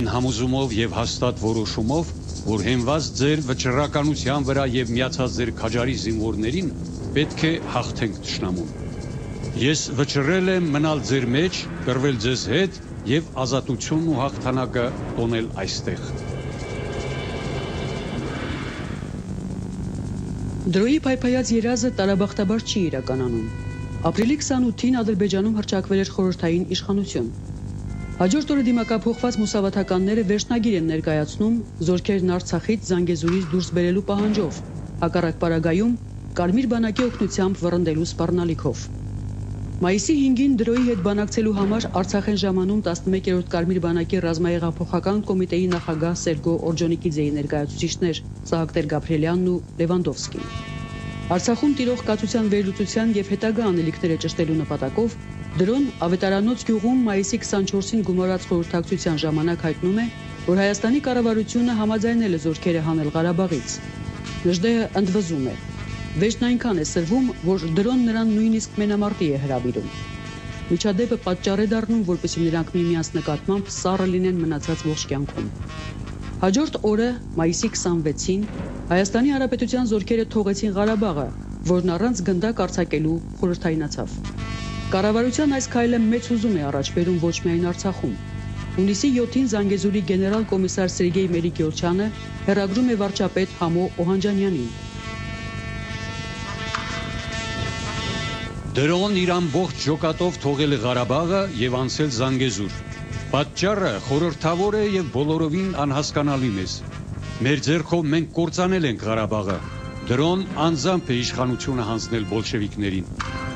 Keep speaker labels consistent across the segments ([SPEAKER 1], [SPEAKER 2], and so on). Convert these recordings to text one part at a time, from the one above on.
[SPEAKER 1] այն համոզումով եւ հաստատ որոշումով, որ հենված ձեր վճռականության վրա եւ միացած ձեր քաջարի զինվորներին պետք է հաղթենք թշնամուն։ Ես վճռել եմ մնալ ձեր մեջ, կռվել ձեզ հետ եւ ազատությունն ու հաղթանակը տոնել այստեղ։
[SPEAKER 2] Դրոյի փայփայած երազը տարաբախտաբար չի իրականանում։ Ապրիլի 28-ին Ադրբեջանում հռչակվել էր խորհրդային իշխանություն։ Հաջորդ օրը դիմակապողված մուսավաթականները վերջնագիր են ներկայացնում զորքերն Արցախից Զանգեզուրից դուրս բերելու պահանջով, հակառակ պարագայում Կարմիր բանակի օգնությամբ վռնդելու սպառնալիքով։ Մայիսի 5-ին Դրոյի հետ բանակցելու համար Արցախ են ժամանում 11-րդ Կարմիր բանակի ռազմահեղափոխական կոմիտեի նախագահ Սերգո Օրջոնիկիձեի ներկայացուցիչներ Սահակ Տեր-Գաբրիելյանն ու Լևանդովսկին։ Արցախում տիրող կացության վերլուծության եւ հետագա անելիքները ճշտելու նպատակով Դրոն Ավետարանոց գյուղում մայիսի 24-ին գումարած խորհրդակցության ժամանակ հայտնում է, որ Հայաստանի կառավարությունը համաձայնել է զորքերը հանել Ղարաբաղից։ Նժդեհը ընդվզում է։ Վեճն այնքան է սրվում, որ Դրոն նրան նույնիսկ մենամարտի է հրավիրում։ Միջադեպը պատճառ է դառնում, որպեսզի նրանք միմյանց նկատմամբ սառը լինեն մնացած ողջ կյանքում։ Հաջորդ օրը, մայիսի 26-ին, Հայաստանի Հանրապետության զորքերը թողեցին Ղարաբաղը, որն առանց գնդակ արձակելու խորհրդայնացավ։ Կառավարության այս քայլը մեծ հուզում է առաջ բերում ոչ միայն Արցախում։ Հունիսի 7-ին Զանգեզուրի գեներալ կոմիսար Սերգեյ Մելիքիոչյանը հեռագրում է վարչապետ Համո Օհանջանյանին։
[SPEAKER 1] Դրոն իր ամբողջ ջոկատով թողել է Ղարաբաղը եւ անցել Զանգեզուր։ Պատճառը խորհրդավոր է եւ բոլորովին անհասկանալի մեզ։ Մեր ձեռքով մենք կործանել ենք Ղարաբաղը։ Դրոն անձամբ է իշխանությունը հանձնել բոլշևիկներին։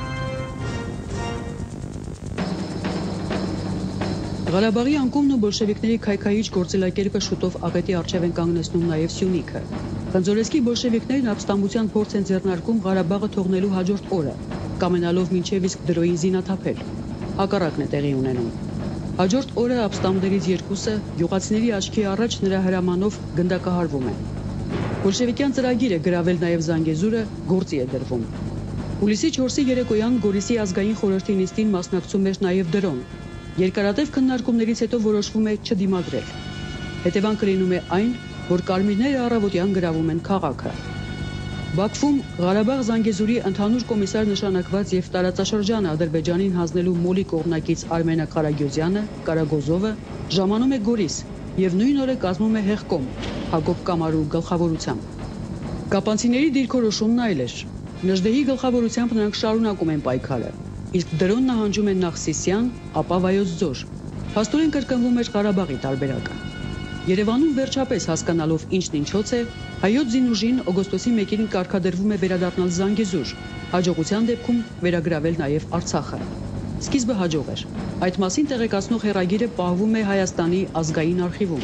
[SPEAKER 2] Ղարաբաղի անկումն ու բոլշևիկների քայքայիչ գործելակերպը շուտով աղետի առջև են կանգնեցնում նաեւ Սյունիքը։ Խնձորեսկի բոլշևիկներն ապստամբության փորձ են ձեռնարկում Ղարաբաղը թողնելու հաջորդ օրը, կամենալով մինչև իսկ Դրոյին զինաթափել։ Հակառակն է տեղի ունենում։ Հաջորդ օրը ապստամբներից երկուսը գյուղացիների աչքի առաջ նրա հրամանով գնդակահարվում են։ Բոլշևիկյան ծրագիրը գրավել նաև Զանգեզուրը գործի է դրվում։ Հուլիսի 4-ի երեկոյան Գորիսի ազգային խորհրդի նիստին մասնակցում էր նաև Դրոն։ Երկարատև քննարկումներից հետո որոշվում է չդիմադրել։ Հետևանքը լինում է այն, որ կարմիրները առավոտյան գրավում են քաղաքը։ Բաքվում Ղարաբաղ-Զանգեզուրի ընդհանուր կոմիսար նշանակված եւ տարածաշրջանը Ադրբեջանին հանձնելու մոլի կողմնակից Արմենա Ղարագոզյանը, Կարագոզովը ժամանում է Գորիս եւ նույն օրը կազմում է Հեղկոմ Հակոբ Կամարու գլխավորությամբ։ Կապանցիների դիրքորոշումն այլ էր։ Նժդեհի գլխավորությամբ նրանք շարունակում են պայքարը, իսկ Դրոն նահանջում են նախ Սիսիան, ապա Վայոց ձոր։ Փաստորեն կրկնվում էր Ղարաբաղի տարբերակը։ Երևանում վերջապես հասկանալով ինչն ինչոց է, հայոց զինուժին օգոստոսի 1-ին կարգադրվում է վերադառնալ Զանգեզուր, հաջողության դեպքում վերագրավել նաև Արցախը։ Սկիզբը հաջող էր։ Այդ մասին տեղեկացնող հեռագիրը պահվում է Հայաստանի ազգային արխիվում։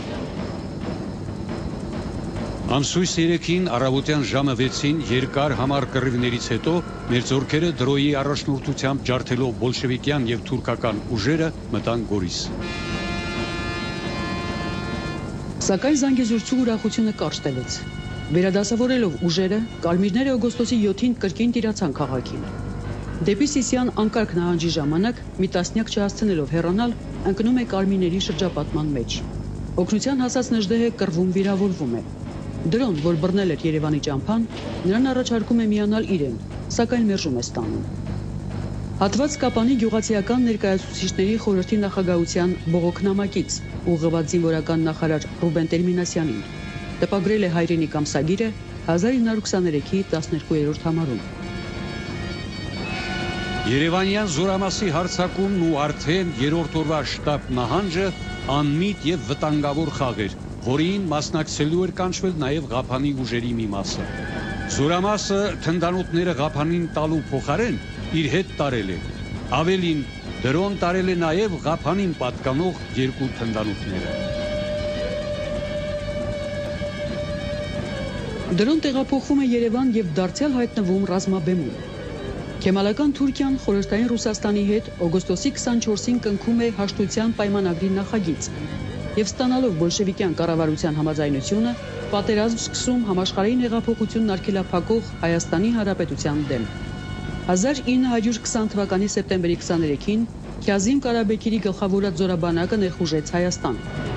[SPEAKER 1] Ամսույս 3-ին առավոտյան ժամը 6-ին երկար համառ կռիվներից հետո մեր զորքերը Դրոյի առաջնորդությամբ ջարդելով բոլշևիկյան եւ թուրքական ուժերը մտան Գորիս։
[SPEAKER 2] Սակայն Զանգեզուրցու ուրախությունը կարճ տևեց։ Վերադասավորելով ուժերը, կարմիրները օգոստոսի 7-ին կրկին տիրացան քաղաքին։ Դեպի Սիսիան անկարգ նահանջի ժամանակ մի տասնյակ չհասցնելով հեռանալ, ընկնում է կարմիրների շրջապատման մեջ։ Օգնության հասած Նժդեհը կռվում վիրավորվում է։ Դրոն, որ բռնել էր Երևանի ճամփան, նրան առաջարկում է միանալ իրեն, սակայն մերժում է ստանում։ Հատված Կապանի գյուղացիական ներկայացուցիչների խորհրդի նախագահության բողոք նամակից ուղղված զինվորական նախարար Ռուբեն Տերմինասյանին տպագրել է հայրենիք ամսագիրը 1923-ի 12-րդ համարում։
[SPEAKER 1] Երևանյան զորամասի հարձակումն ու արդեն երրորդ օրվա շտապ նահանջը անմիտ եւ վտանգավոր խաղ էր, որին մասնակցելու էր կանչվել նաեւ Ղափանի ուժերի մի մասը։ Զորամասը թնդանոթները Ղափանին տալու փոխարեն իր հետ տարել է։ Ավելին, Դրոն տարել է նաեւ Ղափանին պատկանող երկու թնդանոթները։
[SPEAKER 2] Դրոն տեղափոխվում է Երևան եւ դարձյալ հայտնվում ռազմաբեմում։ Քեմալական Թուրքիան խորհրդային Ռուսաստանի հետ օգոստոսի 24-ին կնքում է հաշտության պայմանագրի նախագիծ եւ ստանալով բոլշևիկյան կառավարության համաձայնությունը պատերազմ սկսում համաշխարհային հեղափոխությունն արգելափակող Հայաստանի Հանրապետության դեմ։ 1920 թվականի սեպտեմբերի 23-ին Քազիմ Կարաբեկիրի գլխավորած զորաբանակը ներխուժեց Հայաստան։